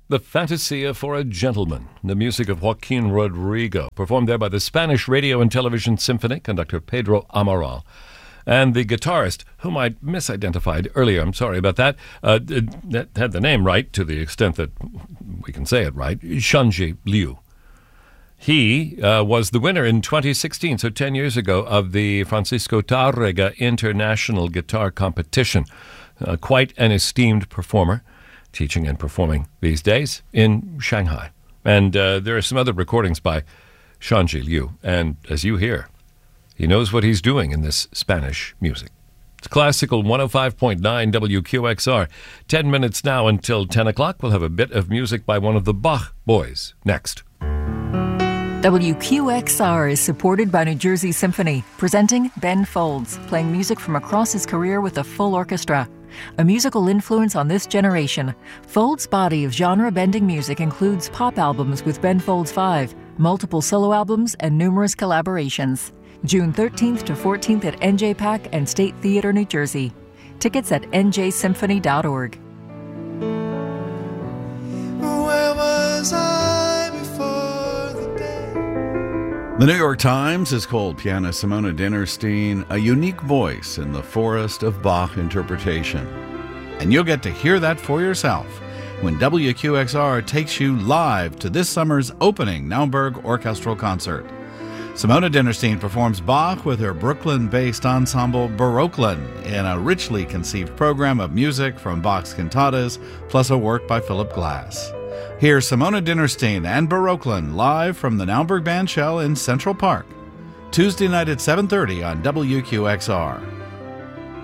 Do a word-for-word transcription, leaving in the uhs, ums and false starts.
The Fantasia for a Gentleman, the music of Joaquin Rodrigo, performed there by the Spanish Radio and Television Symphony conductor Pedro Amaral. And the guitarist, whom I misidentified earlier, I'm sorry about that, uh, had the name right to the extent that we can say it right, Shanji Liu. He uh, was the winner in twenty sixteen, so ten years ago, of the Francisco Tárrega International Guitar Competition. Uh, quite an esteemed performer, teaching and performing these days in Shanghai. And uh, there are some other recordings by Shanji Liu, and as you hear, he knows what he's doing in this Spanish music. It's Classical one oh five point nine W Q X R. Ten minutes now until ten o'clock. We'll have a bit of music by one of the Bach boys next. W Q X R is supported by New Jersey Symphony, presenting Ben Folds, playing music from across his career with a full orchestra. A musical influence on this generation, Folds' body of genre-bending music includes pop albums with Ben Folds Five, multiple solo albums, and numerous collaborations. June thirteenth to fourteenth at N J PAC and State Theater, New Jersey. Tickets at N J symphony dot org. Where was I before the day? The New York Times has called pianist Simona Dinnerstein a unique voice in the forest of Bach interpretation. And you'll get to hear that for yourself when W Q X R takes you live to this summer's opening Naumburg Orchestral Concert. Simona Dinnerstein performs Bach with her Brooklyn-based ensemble Baroquelin in a richly conceived program of music from Bach's cantatas, plus a work by Philip Glass. Hear Simona Dinnerstein and Baroquelin live from the Naumburg Bandshell in Central Park, Tuesday night at seven thirty on W Q X R.